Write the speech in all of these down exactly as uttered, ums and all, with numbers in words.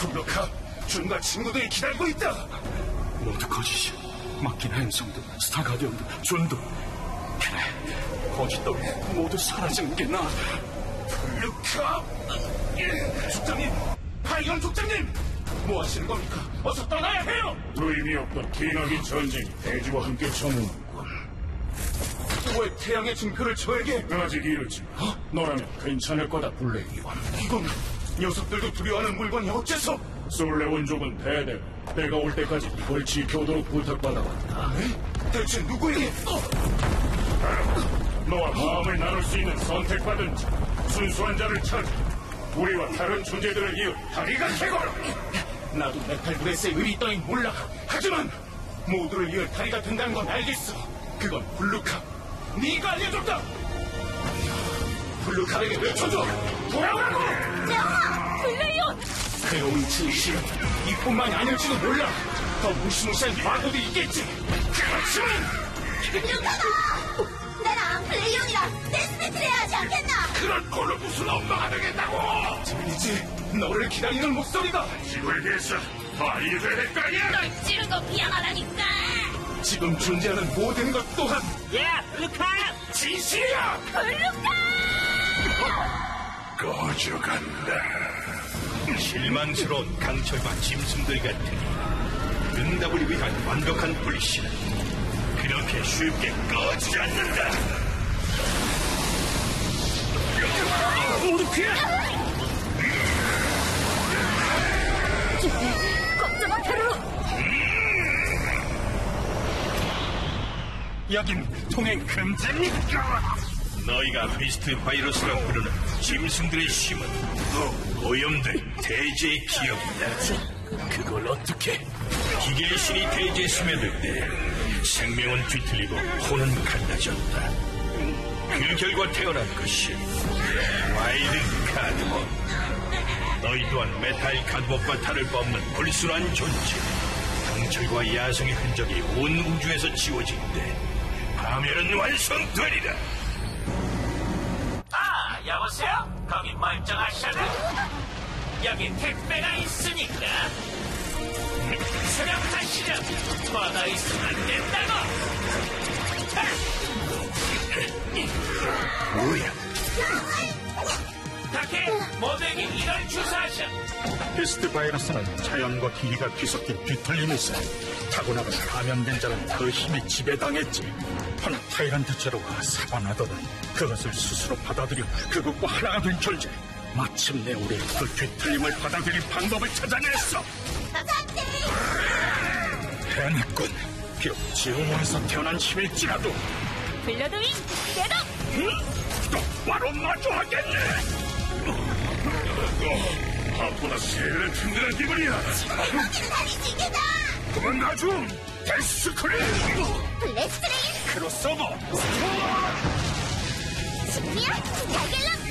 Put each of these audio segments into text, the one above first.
블루카, 준과 친구들이 기다리고 있다. 모두 거짓이야. 마키나 행성도 스타가디언도 준도. 그래, 거짓 따위 모두 사라지는 게 나아. 블루카! 예, 족장님! 파이언 족장님! 뭐 하시는 겁니까? 어서 떠나야 해요! 의미 없던 기나긴 전쟁이 대지와 함께 저무는군. 왜 태양의 증표를 저에게? 아직 이르지 마. 어? 너라면 괜찮을 거다, 블랙이원. 이건 녀석들도 두려워하는 물건이 어째서? 솔레온족은 대대로 내가 올 때까지 이걸 지켜오도록 부탁받아왔다. 에? 대체 누구에게? 어! 너와 마음을 나눌 수 있는 선택받은 자, 순수한 자를 찾아 우리와 다른 존재들을 이어 다리가 캐거라. 나도 메탈 브레스의 의리 따윈 몰라. 하지만 모두를 이을 다리가 된다는 건 알겠어. 그건 블루카, 네가 알려줬다. 블루카에게 외쳐줘. 돌아오라고. 야, 블레이온! 괴로운 진실은 이뿐만이 아닐지도 몰라. 더 무시무시한 과거도 있겠지. 그렇지만 블루카다! 나랑 블레이온이랑 데스매트를 해야 하지 않겠나? 그런 꼴로 무슨 엄마가 되겠다고. 들리지? 너를 기다리는 목소리가. 힘을 위해서 파이를 헷갈려. 널 찌른 거 미안하다니까! 지금 존재하는 모든 것 또한 야, 블루카! 진실이야. 블루카! 꺼져간다. 실망스러운 강철과 짐승들 같으니 응답을 위한 완벽한 불씨는 그렇게 쉽게 꺼지지 않는다. 모두 피해! 걱정은 테루! 여긴 통행 금지입니까? 너희가 비스트 바이러스라 부르는 짐승들의 힘은 오염된 대지의 기억이다. 그걸 어떻게? 기계의 신이 대지에 스며들 때 생명은 뒤틀리고 혼은 갈라졌다. 그 결과 태어난 것이 와일드 가드본. 너희 또한 메탈 가드본과 다를 바 없는 불순한 존재. 강철과 야성의 흔적이 온 우주에서 지워질 때 파멸은 완성되리라. 아, 여보세요? 거기 멀쩡하셔나? 여기 택배가 있으니까. 수령하시려 뻗어 있으면 안 된다고. 뭐야? 다케, 모두에게 이걸 주사하셔. 비스트 바이러스는 자연과 기기가 뒤섞인 뒤틀림에서 타고나간 감염된 자는 그 힘에 지배당했지. 하나 타이란트체로와 사바나더는 그것을 스스로 받아들여 그것과 하나가 된 존재. 마침내 우리 그 뒤틀림을 받아들일 방법을 찾아냈어. 해냈군. 비록 지옥원에서 태어난 힘일지라도. 블러드윙, 대독! 똑바로 마주하겠네. 아프나 세일은 든든한 기분이야. 거기는 다리 징계다! 그만 놔줌. 데스크린 블래스트레인! 크로스오버. 준비야! 달걀람,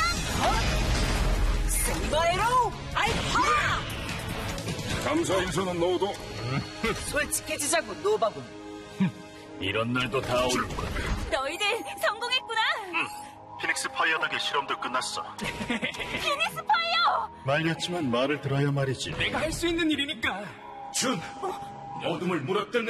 대독! 세이버에로 알파! 감사 인사는 넣어도 솔직해지자고, 노바군. 이런 날도 다 오는군. 너희들 성공했구나! 피닉스 파이어 덕의 실험도 끝났어. 피닉스 파이어! 말렸지만 말을 들어야 말이지. 내가 할 수 있는 일이니까. 준, 어둠을 물었던